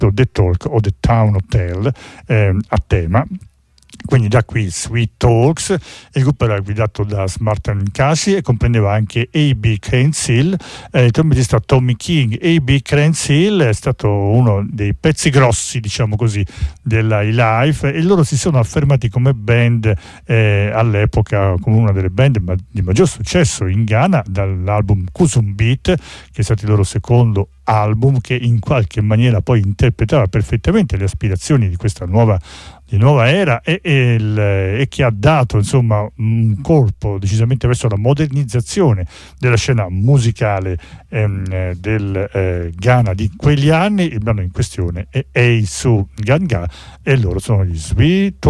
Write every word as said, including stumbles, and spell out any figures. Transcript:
tratto The Talk o The Town Hotel eh, a tema. Quindi da qui Sweet Talks. Il gruppo era guidato da Martin Casey e comprendeva anche A B Crane-Seal, eh, il trombettista Tommy King. A B Crane-Seal è stato uno dei pezzi grossi, diciamo così, della E-Life, e loro si sono affermati come band eh, all'epoca, come una delle band ma- di maggior successo in Ghana, dall'album Kusum Beat, che è stato il loro secondo album, che in qualche maniera poi interpretava perfettamente le aspirazioni di questa nuova di nuova era e, e, il, e che ha dato insomma un colpo decisamente verso la modernizzazione della scena musicale ehm, del eh, Ghana di quegli anni. Il brano in questione è Eisu Ganga e loro sono gli Sweet